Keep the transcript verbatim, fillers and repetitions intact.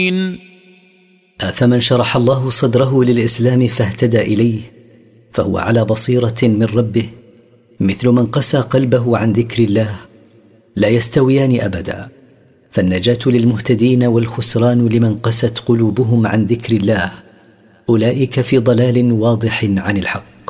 أفمن شرح الله صدره للإسلام فاهتدى إليه فهو على بصيرة من ربه مثل من قسى قلبه عن ذكر الله، لا يستويان أبدا، فالنجاة للمهتدين والخسران لمن قست قلوبهم عن ذكر الله، أولئك في ضلال واضح عن الحق.